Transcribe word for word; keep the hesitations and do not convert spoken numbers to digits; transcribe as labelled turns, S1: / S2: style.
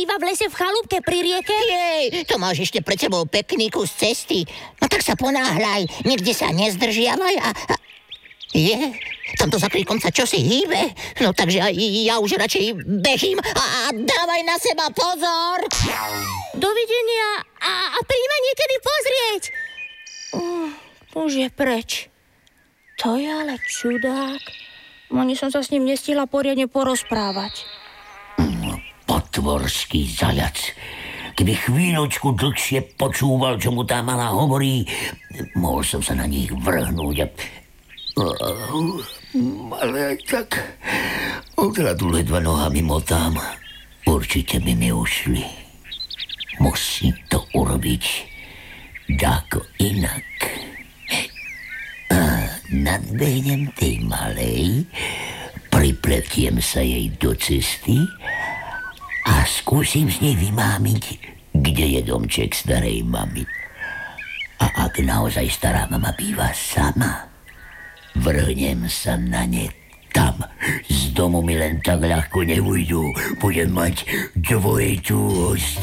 S1: býva v lese v chalúbke pri rieke?
S2: Jej, to máš ešte pred sebou pekný kus cesty. No tak sa ponáhľaj, nikde sa nezdržiavaj a... a... Je, tamto za kríkom sa čosi hýbe. No takže aj ja už radšej behím a, a dávaj na seba pozor.
S1: Dovidenia a, a príjma niekedy pozrieť. Uh, už je preč. To je ale čudák. Ani som sa s ním nestihla poriadne porozprávať.
S3: Potvorský zajac. Keby chvíľočku dlhšie počúval, čo mu tá malá hovorí, mohol som sa na nich vrhnúť a... Ale aj tak... Odradu ledva nohami motám. Určite by mi ušli. Musím to urobiť dáko inak. Nadbehnem tej malej, pripletiem sa jej do cesty a skúsim z nej vymámiť, kde je domček starej mamy. A ak naozaj stará mama býva sama, vrhnem sa na ne tam. Z domu mi len tak ľahko neujdu. Budem mať dvojitú